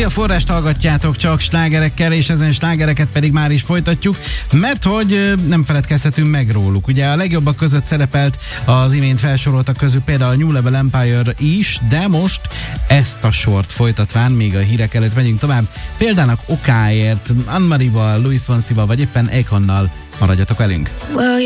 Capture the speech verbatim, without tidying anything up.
ti a Forrást hallgatjátok csak slágerekkel, és ezen slágereket pedig már is folytatjuk, mert hogy nem feledkezhetünk meg róluk. Ugye a legjobbak között szerepelt az imént felsoroltak közül például a New Level Empire is, de most ezt a sort folytatván, még a hírek előtt megyünk tovább, példának okáért, Anne-Marie-val, Louis Fonsival, vagy éppen Akonnal maradjatok velünk.